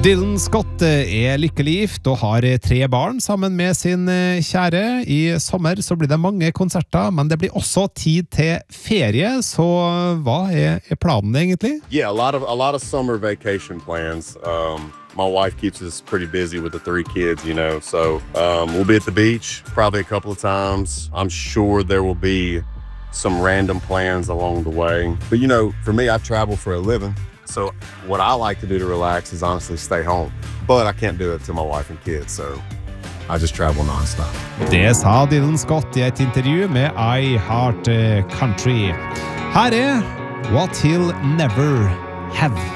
Dylan Scott lykkelig gift og har 3 barn sammen med sin kjære. I sommer så blir det mange konserter, men det blir også tid til ferie, så hva planen egentlig? Yeah, a lot of summer vacation plans. My wife keeps us pretty busy with the 3 kids, you know, so we'll be at the beach probably a couple of times. I'm sure there will be some random plans along the way. But, you know, for me, I travel for a living. So what I like to do to relax is honestly stay home. But I can't do it to my wife and kids, so I just travel non-stop. Det sa Dylan Scott I et intervju med I Heart Country. Her What He'll Never Have.